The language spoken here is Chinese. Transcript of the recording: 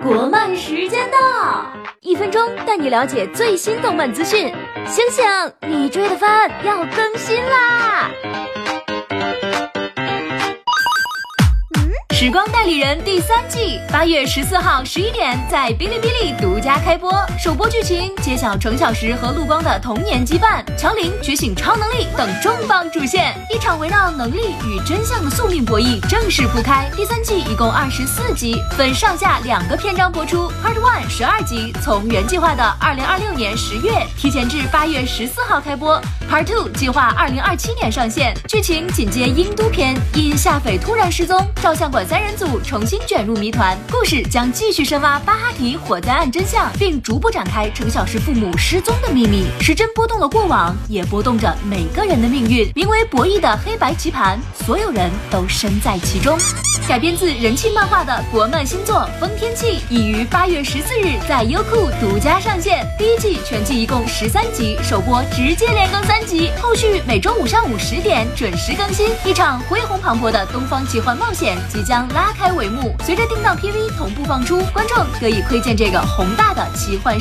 国漫时间到，1分钟带你了解最新动漫资讯。醒醒，你追的番要更新啦！时光代理人第3季8月14号11点在哔哩哔哩独家开播，首播剧情揭晓程小时和陆光的童年羁绊，乔琳觉醒超能力等重磅主线，一场围绕能力与真相的宿命博弈正式铺开。第3季一共24集，分上下2个篇章播出。Part 1 12集，从原计划的2026年10月提前至8月14号开播。Part 2计划2027年上线。剧情紧接英都篇，因夏斐突然失踪，照相馆3人组重新卷入谜团，故事将继续深挖巴哈提火灾案真相，并逐步展开程小时父母失踪的秘密。时针波动了过往，也波动着每个人的命运。名为博弈的黑白棋盘，所有人都身在其中。改编自人气漫画的国漫新作《风天气》已于8月14日在优酷独家上线。第1季全季一共13集，首播直接连更3集，后续每周5上午10点准时更新。一场恢宏磅礴的东方奇幻冒险即将拉开帷幕，随着定档 PV 同步放出，观众得以窥见这个宏大的奇幻